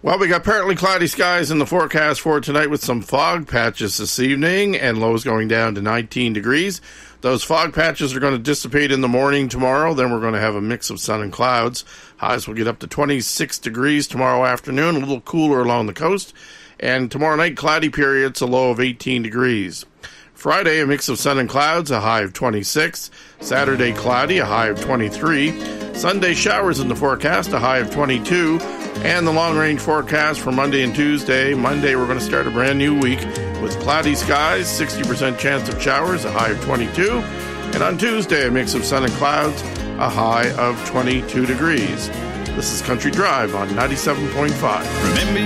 Well, we got partly cloudy skies in the forecast for tonight with some fog patches this evening and lows going down to 19 degrees. Those fog patches are going to dissipate in the morning tomorrow. Then we're going to have a mix of sun and clouds. Highs will get up to 26 degrees tomorrow afternoon, a little cooler along the coast. And tomorrow night, cloudy periods, a low of 18 degrees. Friday, a mix of sun and clouds, a high of 26. Saturday, cloudy, a high of 23. Sunday, showers in the forecast, a high of 22. And the long-range forecast for Monday and Tuesday. Monday, we're going to start a brand new week with cloudy skies, 60% chance of showers, a high of 22. And on Tuesday, a mix of sun and clouds, a high of 22 degrees. This is Country Drive on 97.5. Remember